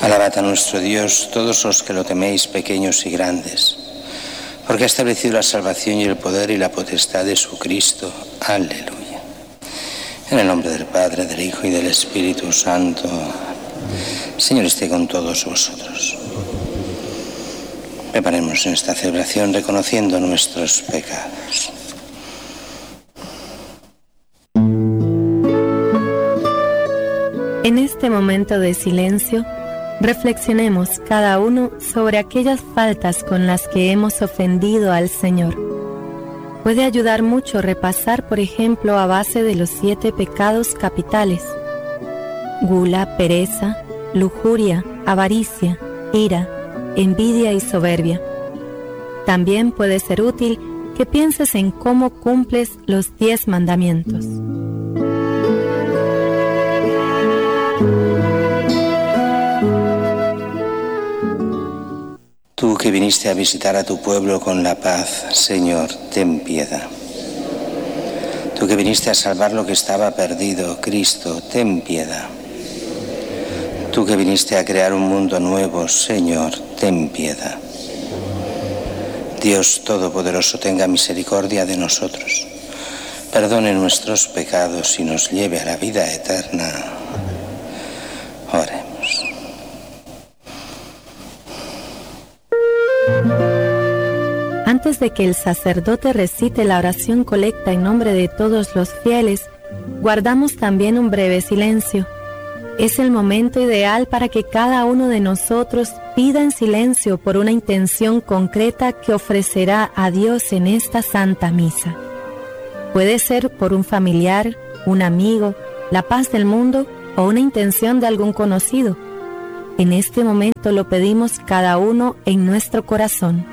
Alabad a nuestro Dios, todos los que lo teméis, pequeños y grandes, porque ha establecido la salvación y el poder y la potestad de su Cristo. Aleluya. En el nombre del Padre, del Hijo y del Espíritu Santo. Señor esté con todos vosotros. Preparemos en esta celebración reconociendo nuestros pecados. En este momento de silencio, reflexionemos cada uno sobre aquellas faltas con las que hemos ofendido al Señor. Puede ayudar mucho repasar, por ejemplo, a base de los 7 pecados capitales: gula, pereza, lujuria, avaricia, ira, envidia y soberbia. También puede ser útil que pienses en cómo cumples los 10 mandamientos. Tú que viniste a visitar a tu pueblo con la paz, Señor, ten piedad. Tú que viniste a salvar lo que estaba perdido, Cristo, ten piedad. Tú que viniste a crear un mundo nuevo, Señor, ten piedad. Dios Todopoderoso, tenga misericordia de nosotros, perdone nuestros pecados y nos lleve a la vida eterna. Oremos. Antes de que el sacerdote recite la oración colecta en nombre de todos los fieles, guardamos también un breve silencio. Es el momento ideal para que cada uno de nosotros pida en silencio por una intención concreta que ofrecerá a Dios en esta Santa Misa. Puede ser por un familiar, un amigo, la paz del mundo o una intención de algún conocido. En este momento lo pedimos cada uno en nuestro corazón.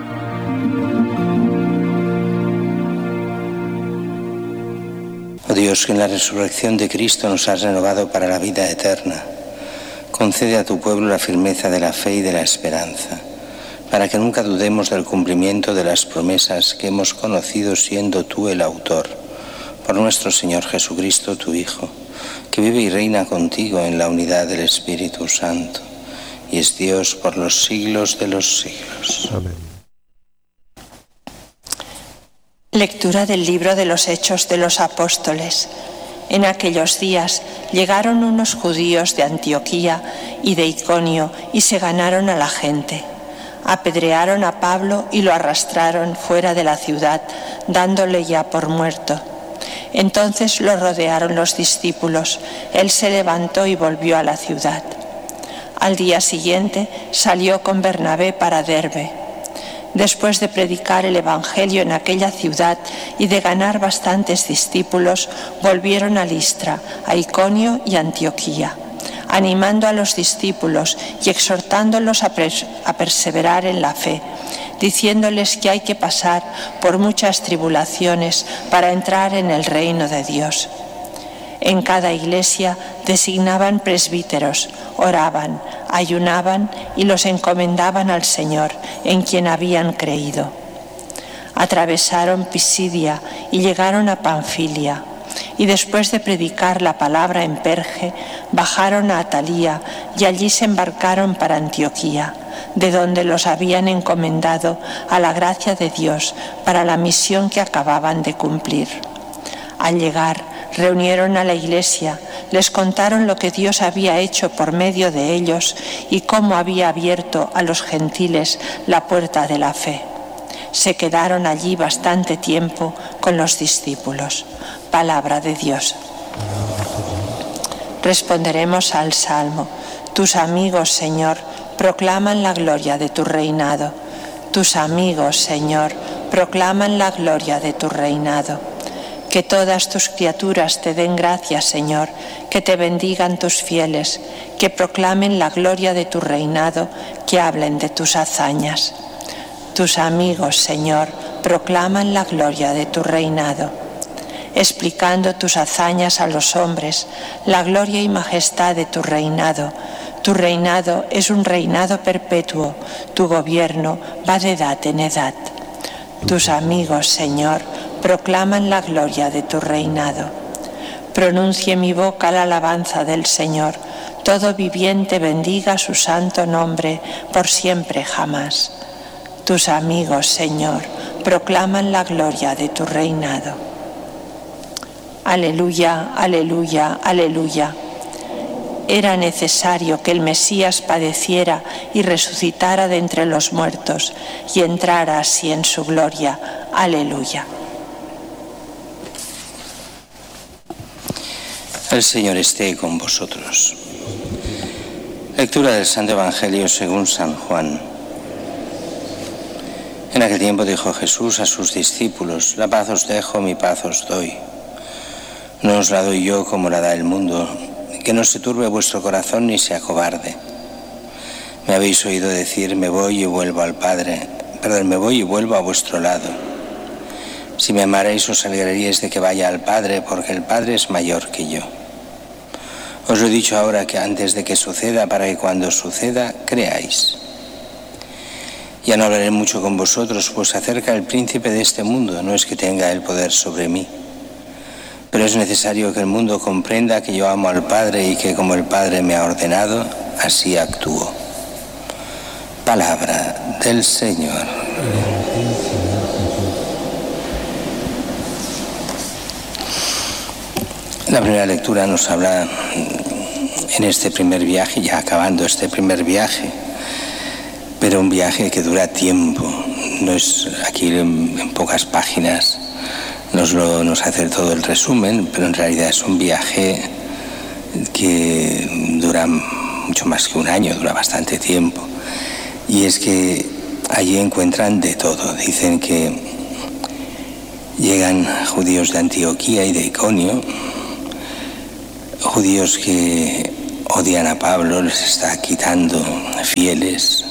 Oh Dios, que en la resurrección de Cristo nos has renovado para la vida eterna, concede a tu pueblo la firmeza de la fe y de la esperanza, para que nunca dudemos del cumplimiento de las promesas que hemos conocido siendo tú el autor, por nuestro Señor Jesucristo, tu Hijo, que vive y reina contigo en la unidad del Espíritu Santo, y es Dios por los siglos de los siglos. Amén. Lectura del libro de los Hechos de los Apóstoles. En aquellos días llegaron unos judíos de Antioquía y de Iconio y se ganaron a la gente. Apedrearon a Pablo y lo arrastraron fuera de la ciudad, dándole ya por muerto. Entonces lo rodearon los discípulos. Él se levantó y volvió a la ciudad. Al día siguiente salió con Bernabé para Derbe. Después de predicar el Evangelio en aquella ciudad y de ganar bastantes discípulos, volvieron a Listra, a Iconio y Antioquía, animando a los discípulos y exhortándolos a perseverar en la fe, diciéndoles que hay que pasar por muchas tribulaciones para entrar en el reino de Dios. En cada iglesia designaban presbíteros, oraban, ayunaban y los encomendaban al Señor, en quien habían creído. Atravesaron Pisidia y llegaron a Panfilia, y después de predicar la palabra en Perge, bajaron a Atalía y allí se embarcaron para Antioquía, de donde los habían encomendado a la gracia de Dios para la misión que acababan de cumplir. Al llegar, reunieron a la iglesia, les contaron lo que Dios había hecho por medio de ellos y cómo había abierto a los gentiles la puerta de la fe. Se quedaron allí bastante tiempo con los discípulos. Palabra de Dios. Responderemos al Salmo. Tus amigos, Señor, proclaman la gloria de tu reinado. Tus amigos, Señor, proclaman la gloria de tu reinado. Que todas tus criaturas te den gracias, Señor, que te bendigan tus fieles, que proclamen la gloria de tu reinado, que hablen de tus hazañas. Tus amigos, Señor, proclaman la gloria de tu reinado, explicando tus hazañas a los hombres, la gloria y majestad de tu reinado. Tu reinado es un reinado perpetuo, tu gobierno va de edad en edad. Tus amigos, Señor, proclaman la gloria de tu reinado. Pronuncie mi boca la alabanza del Señor. todo viviente bendiga su santo nombre, por siempre jamás. Tus amigos, Señor, proclaman la gloria de tu reinado. Aleluya, aleluya, aleluya. Era necesario que el Mesías padeciera y resucitara de entre los muertos y entrara así en su gloria. Aleluya. El Señor esté con vosotros. Lectura del Santo Evangelio según San Juan. En aquel tiempo dijo Jesús a sus discípulos: la paz os dejo, mi paz os doy. No os la doy yo como la da el mundo. Que no se turbe vuestro corazón ni se acobarde. Me habéis oído decir: me voy y vuelvo al Padre. Me voy y vuelvo a vuestro lado. Si me amaréis, os alegraríais de que vaya al Padre, porque el Padre es mayor que yo. Os lo he dicho ahora, que antes de que suceda, para que cuando suceda creáis. Ya no hablaré mucho con vosotros, pues acerca el príncipe de este mundo. No es que tenga el poder sobre mí, pero es necesario que el mundo comprenda que yo amo al Padre y que como el Padre me ha ordenado, así actúo. Palabra del Señor. La primera lectura nos habla en este primer viaje, ya acabando este primer viaje, pero un viaje que dura tiempo. No es aquí en pocas páginas. Nos hace todo el resumen, pero en realidad es un viaje que dura mucho más que un año, dura bastante tiempo. Y es que allí encuentran de todo. Dicen que llegan judíos de Antioquía y de Iconio, judíos que odian a Pablo, les está quitando fieles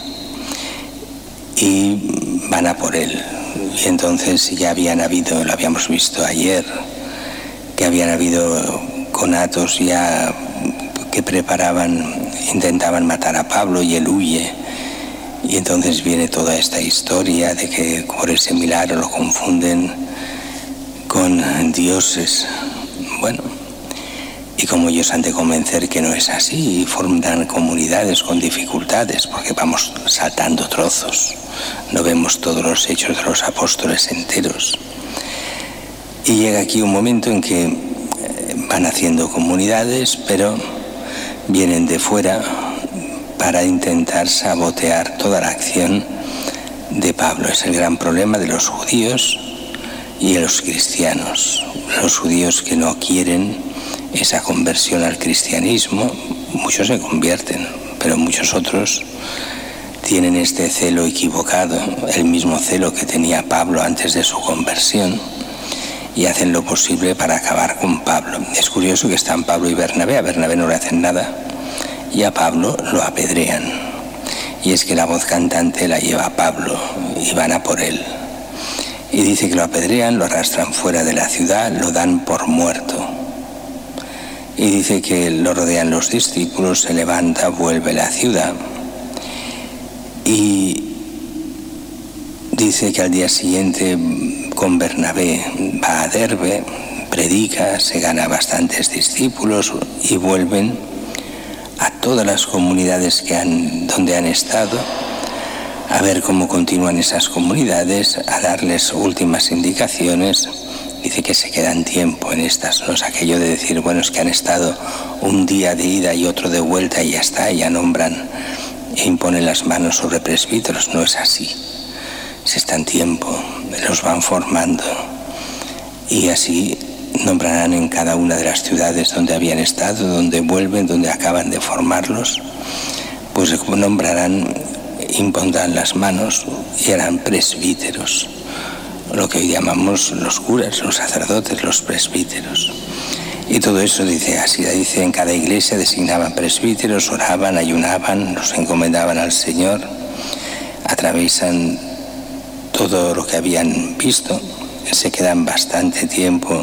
y van a por él. Y entonces ya habían habido, lo habíamos visto ayer, que habían habido conatos ya que intentaban matar a Pablo y él huye. Y entonces viene toda esta historia de que por ese milagro lo confunden con dioses. Bueno, y como ellos han de convencer que no es así, y forman comunidades con dificultades, porque vamos saltando trozos, no vemos todos los hechos de los apóstoles enteros. Y llega aquí un momento en que van haciendo comunidades, pero vienen de fuera para intentar sabotear toda la acción de Pablo. Es el gran problema de los judíos y de los cristianos. Los judíos que no quieren esa conversión al cristianismo, muchos se convierten, pero muchos otros tienen este celo equivocado, el mismo celo que tenía Pablo antes de su conversión, y hacen lo posible para acabar con Pablo. Es curioso que están Pablo y Bernabé. A Bernabé no le hacen nada y a Pablo lo apedrean. Y es que la voz cantante la lleva Pablo y van a por él. Y dice que lo apedrean, lo arrastran fuera de la ciudad, lo dan por muerto. Y dice que lo rodean los discípulos, se levanta, vuelve a la ciudad. Y dice que al día siguiente con Bernabé va a Derbe, predica, se gana bastantes discípulos y vuelven a todas las comunidades donde han estado, a ver cómo continúan esas comunidades, a darles últimas indicaciones. Dice que se quedan tiempo en estas, no es aquello de decir, bueno, es que han estado un día de ida y otro de vuelta y ya está, ya nombran e imponen las manos sobre presbíteros. No es así. Se están tiempo, los van formando y así nombrarán en cada una de las ciudades donde habían estado, donde vuelven, donde acaban de formarlos, pues nombrarán, impondrán las manos y harán presbíteros, lo que hoy llamamos los curas, los sacerdotes, los presbíteros. Y todo eso dice en cada iglesia designaban presbíteros, oraban, ayunaban, los encomendaban al Señor, atraviesan todo lo que habían visto, se quedan bastante tiempo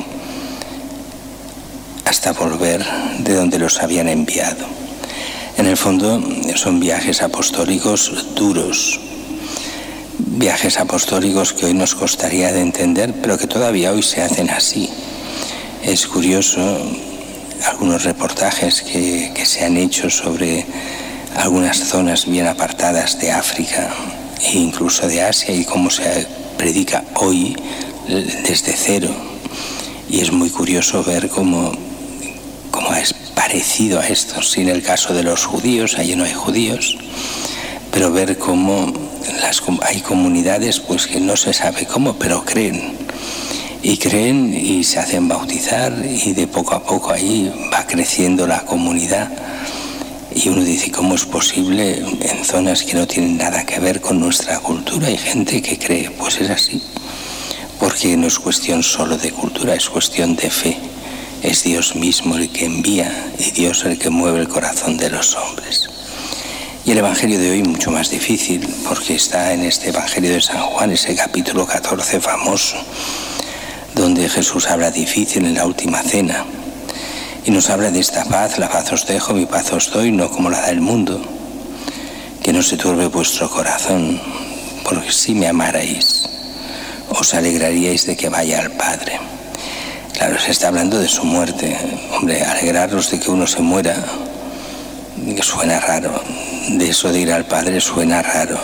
hasta volver de donde los habían enviado. En el fondo son viajes apostólicos duros, viajes apostólicos que hoy nos costaría de entender, pero que todavía hoy se hacen así. Es curioso algunos reportajes que se han hecho sobre algunas zonas bien apartadas de África e incluso de Asia, y cómo se predica hoy desde cero. Y es muy curioso ver cómo es parecido a esto, sin el caso de los judíos, allí no hay judíos, pero ver cómo hay comunidades pues que no se sabe cómo, pero creen y se hacen bautizar, y de poco a poco ahí va creciendo la comunidad. Y uno dice, ¿cómo es posible en zonas que no tienen nada que ver con nuestra cultura hay gente que cree? Pues es así, porque no es cuestión solo de cultura, es cuestión de fe. Es Dios mismo el que envía y Dios el que mueve el corazón de los hombres. Y el Evangelio de hoy es mucho más difícil, porque está en este Evangelio de San Juan, ese capítulo 14 famoso, donde Jesús habla difícil en la última cena y nos habla de esta paz: la paz os dejo, mi paz os doy, no como la da el mundo. Que no se turbe vuestro corazón, porque si me amarais, os alegraríais de que vaya al Padre. Claro, se está hablando de su muerte. Hombre, alegraros de que uno se muera, que suena raro. De eso de ir al Padre suena raro.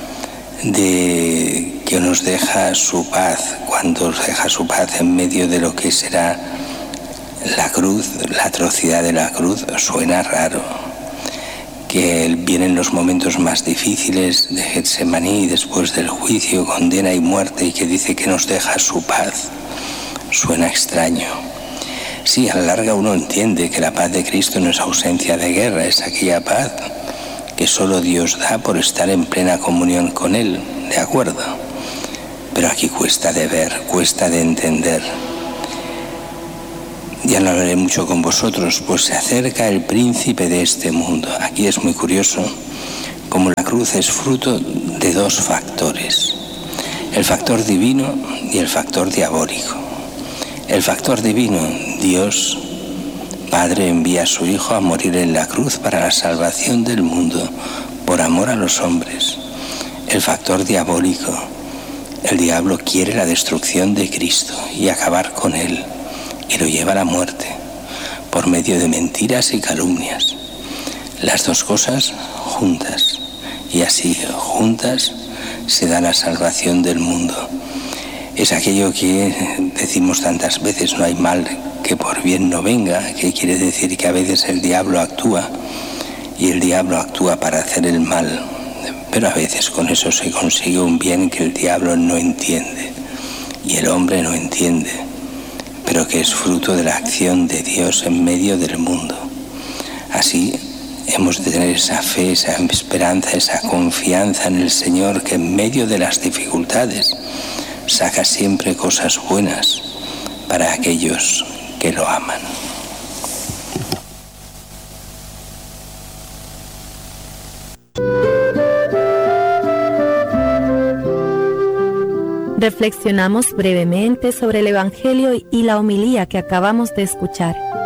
De que nos deja su paz, cuando os deja su paz en medio de lo que será la cruz, la atrocidad de la cruz, suena raro. Que Él viene en los momentos más difíciles de Getsemaní, después del juicio, condena y muerte, y que dice que nos deja su paz, suena extraño. Sí, a la larga uno entiende que la paz de Cristo no es ausencia de guerra, es aquella paz que solo Dios da por estar en plena comunión con Él, ¿de acuerdo? Pero aquí cuesta de ver, cuesta de entender. Ya no hablaré mucho con vosotros, pues se acerca el príncipe de este mundo. Aquí es muy curioso cómo la cruz es fruto de dos factores: el factor divino y el factor diabólico. El factor divino, Dios Padre envía a su Hijo a morir en la cruz para la salvación del mundo, por amor a los hombres. El factor diabólico, el diablo quiere la destrucción de Cristo y acabar con Él, y lo lleva a la muerte, por medio de mentiras y calumnias. Las dos cosas juntas, y así juntas se da la salvación del mundo. Es aquello que decimos tantas veces: no hay mal que por bien no venga, que quiere decir que a veces el diablo actúa, y el diablo actúa para hacer el mal, pero a veces con eso se consigue un bien que el diablo no entiende y el hombre no entiende, pero que es fruto de la acción de Dios en medio del mundo. Así hemos de tener esa fe, esa esperanza, esa confianza en el Señor, que en medio de las dificultades saca siempre cosas buenas para aquellos que lo aman. Reflexionamos brevemente sobre el Evangelio y la homilía que acabamos de escuchar.